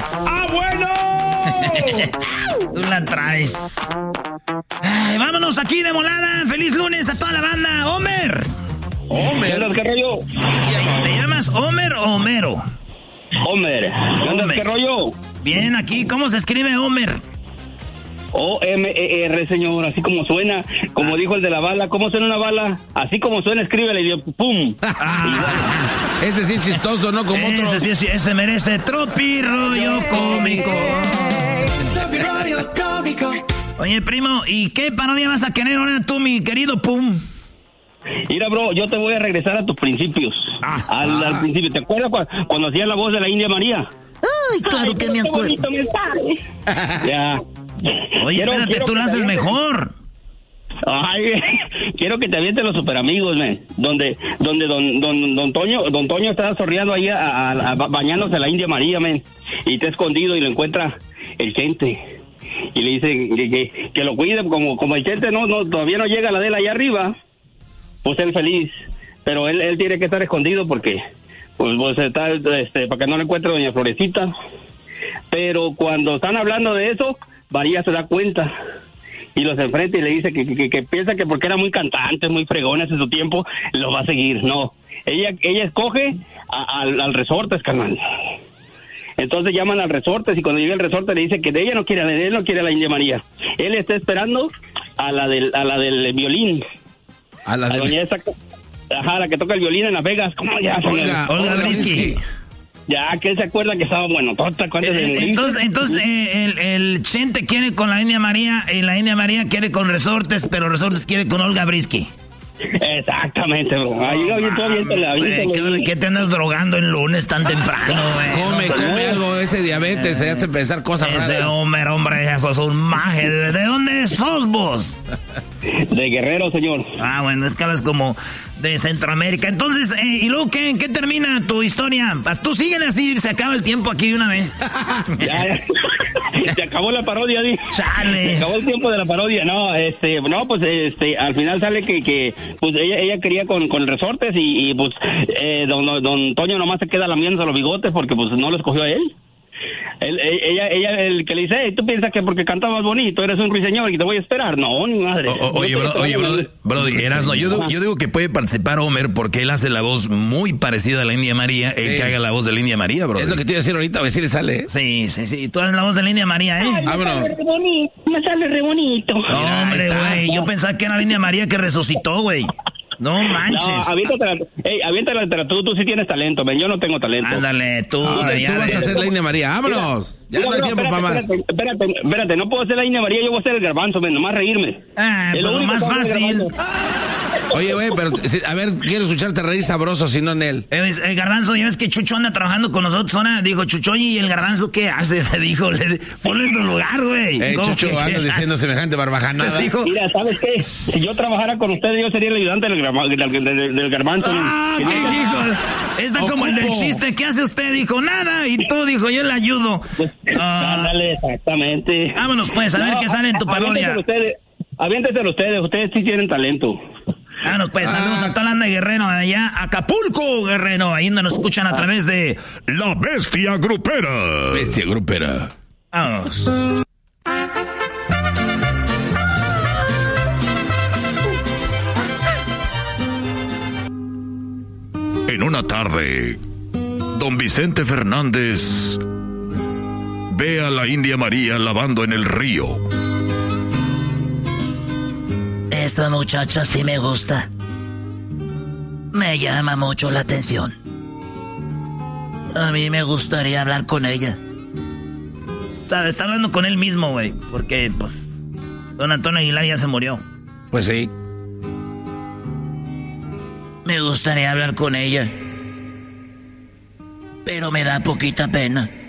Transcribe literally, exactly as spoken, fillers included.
¡Ah, bueno! Tú la traes. Ay, vámonos aquí de volada. Feliz lunes a toda la banda. Homer. Homer. ¿Qué rollo? ¿Te llamas Homer o Homero? Homer. Homer. ¿Qué rollo? Bien, aquí. ¿Cómo se escribe Homer? O M E R, señor, así como suena, como dijo el de la bala. ¿Cómo suena una bala? Así como suena, escríbele y dio pum. Ah, ese sí es chistoso, ¿no? Como ese otro. sí, sí, ese merece tropi rollo cómico. Tropi rollo cómico. Oye, primo, ¿y qué parodia vas a querer ahora tú, mi querido Pum? Mira, bro, yo te voy a regresar a tus principios. Ah, al, ah. al principio. ¿Te acuerdas cuando, cuando hacía la voz de la India María? Ay, claro Ay, que me acuerdo. Ya. Oye, quiero, espérate, quiero tú lo haces mejor. Ay, quiero que te avientes los super amigos, man. Donde, donde don, don, don Toño, don Toño está sorriando ahí a, a, a, bañándose a la India María, man. Y está escondido y lo encuentra el Chente. Y le dice que, que, que lo cuide, como, como el Chente no, no, todavía no llega a la de él allá arriba, pues él feliz. Pero él, él tiene que estar escondido porque, pues, pues está, este, para que no le encuentre doña Florecita. Pero cuando están hablando de eso, María se da cuenta y los enfrenta y le dice que, que, que piensa que porque era muy cantante, muy fregón en su tiempo, lo va a seguir. No, ella ella escoge a, al, al Resortes, carnal. Entonces llaman al Resortes y cuando llega el Resortes le dice que de ella no quiere, de él no quiere a la India María. Él está esperando a la del, a la del violín. A la del... Esa, ajá, la que toca el violín en Las Vegas. ¿Cómo ya? Olga, Olga Brisky. Ya, que él se acuerda que estaba bueno. Eh, entonces, entonces eh, el, el Chente quiere con la India María y la India María quiere con Resortes, pero Resortes quiere con Olga Brisky. Exactamente, bro. Ahí no, bien, todo bien, te la, bien, ¿qué, ¿Qué te andas drogando en lunes tan temprano, güey? Come, no, come algo, ese diabetes, se hace pensar cosas raras. Ese Homer, hombre, eso es un maje. ¿De, ¿De dónde sos vos? De Guerrero, señor. Ah, bueno, es que hablas como de Centroamérica. Entonces, eh, ¿y luego qué, qué termina tu historia? Tú síguele así, se acaba el tiempo aquí de una vez. Ya, ya. Se acabó la parodia, di. Chale. Se acabó el tiempo de la parodia. No, este, no, pues, este, al final sale que, que pues, ella, ella quería con, con Resortes y, y pues, eh, don, don Toño nomás se queda lamiéndose los bigotes porque, pues, no lo escogió a él. Él, ella, ella, el que le dice, hey, tú piensas que porque cantabas bonito eres un ruiseñor y te voy a esperar. No, ni madre. O, o, oye, bro, oye, bro, bro, Erasno, yo, digo, yo digo que puede participar Homer porque él hace la voz muy parecida a la India María. Él sí. Que haga la voz de la India María, bro. Es lo que te iba a decir ahorita, a ver si le sale. ¿Eh? Sí, sí, sí. Tú haces la voz de la India María, ¿eh? Ay, me sale re bonito, me sale re bonito. No, hombre, güey, yo pensaba que era la India María que resucitó, güey. No manches. No, aviéntatela, hey, aviéntatela, tú, tú sí tienes talento, men, yo no tengo talento. Ándale, tú. Ahora, tú vas a ser la India María, vámonos. Ya no hay tiempo para más. Espérate, espérate, espérate, no puedo ser la India María, yo voy a ser el garbanzo, men, nomás reírme. Ah, pero lo más fácil. Oye, güey, pero a ver, quiero escucharte reír sabroso, si no en él. El, el garbanzo, ya ves que Chucho anda trabajando con nosotros ahora. Dijo, Chucho, oye, ¿y el garbanzo qué hace? Me dijo, le, ponle en su lugar, güey. Eh, Chucho, anda diciendo semejante barbajanada. Dijo, mira, ¿sabes qué? Si yo trabajara con ustedes, yo sería el ayudante del, del, del, del garbanzo. Ah, ¿qué dijo? Está Ocupo. Como el del chiste. ¿Qué hace usted? Dijo, nada. Y tú, dijo, yo le ayudo. Ah, Ándale, exactamente. Vámonos, pues, a no, ver qué sale en tu parodia. Aviénteselo ustedes, ustedes sí tienen talento. Vámonos, pues, saludos ah. a toda la banda de Guerrero, allá, Acapulco, Guerrero, ahí donde nos escuchan a través de La Bestia Grupera. Bestia Grupera. Vámonos. En una tarde, don Vicente Fernández ve a la India María lavando en el río. Esta muchacha sí me gusta. Me llama mucho la atención. A mí me gustaría hablar con ella. Está, está hablando con él mismo, güey. Porque, pues, don Antonio Aguilar ya se murió. Pues sí. Me gustaría hablar con ella. Pero me da poquita pena.